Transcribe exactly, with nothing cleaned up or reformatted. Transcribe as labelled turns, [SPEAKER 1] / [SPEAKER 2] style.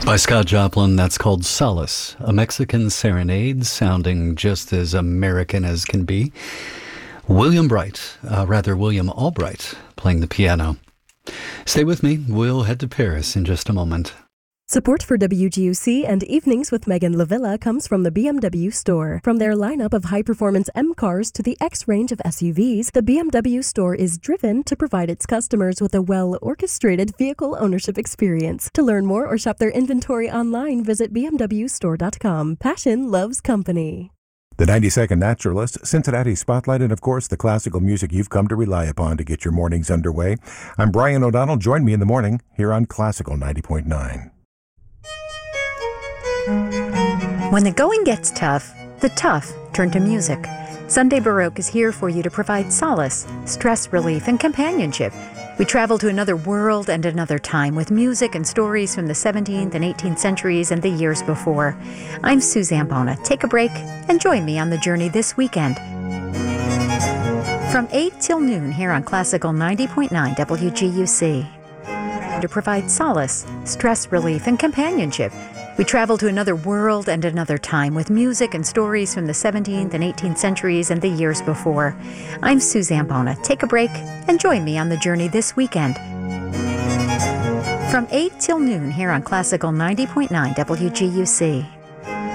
[SPEAKER 1] By Scott Joplin, that's called Solace, a Mexican serenade sounding just as American as can be. William Bright, uh, rather William Albright, playing the piano. Stay with me. We'll head to Paris in just a moment.
[SPEAKER 2] Support for W G U C and Evenings with Megan Lavilla comes from the B M W store. From their lineup of high-performance M cars to the X range of S U Vs, the B M W store is driven to provide its customers with a well-orchestrated vehicle ownership experience. To learn more or shop their inventory online, visit b m w store dot com. Passion loves company.
[SPEAKER 3] The ninety second Naturalist, Cincinnati Spotlight, and of course the classical music you've come to rely upon to get your mornings underway. I'm Brian O'Donnell. Join me in the morning here on Classical ninety point nine.
[SPEAKER 4] When the going gets tough, the tough turn to music. Sunday Baroque is here for you to provide solace, stress relief, and companionship. We travel to another world and another time with music and stories from the seventeenth and eighteenth centuries and the years before. I'm Suzanne Bona. Take a break and join me on the journey this weekend. From eight till noon here on Classical ninety point nine W G U C. To provide solace, stress relief, and companionship. We travel to another world and another time with music and stories from the seventeenth and eighteenth centuries and the years before. I'm Suzanne Bona. Take a break and join me on the journey this weekend. From eight till noon here on Classical ninety point nine W G U C.